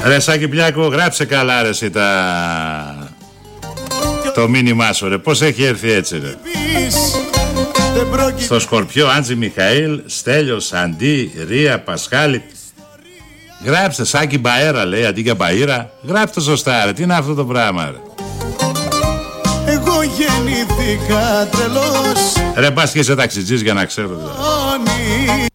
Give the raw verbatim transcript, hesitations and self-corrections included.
Ρε Σάκη Πλιάκο, γράψε καλά ρε εσύ τα... το μήνυμά σου ρε. Πώς έχει έρθει έτσι ρε. Στο Σκορπιό, Άντζη Μιχαήλ, Στέλιος, Σαντί, Ρία, Πασχάλη. Γράψτε Σάκη Μπαέρα λέει αντί για Μπαΐρα. γράψτε σωστά ρε, τι είναι αυτό το πράγμα ρε. Εγώ γεννήθηκα τρελός. Ρε πας και είσαι ταξιτζής για να ξέρω δηλαδή.